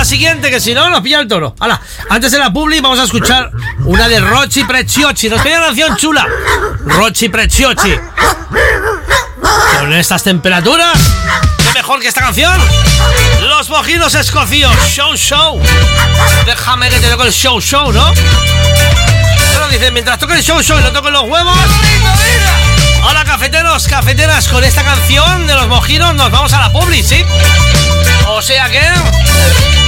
siguiente, que si no nos pilla el toro. Hala, antes de la publi vamos a escuchar una de Rochi Preciochi. Nos pide una canción chula. Rochi Preciochi. Con estas temperaturas, ¿qué mejor que esta canción? Los Mojinos Escocios, Show. Déjame que te toque el show, ¿no? Pero dice, mientras toque el show y no toquen los huevos. Hola, cafeteros, cafeteras, con esta canción de Los Mojinos nos vamos a la publi, ¿sí? O sea que...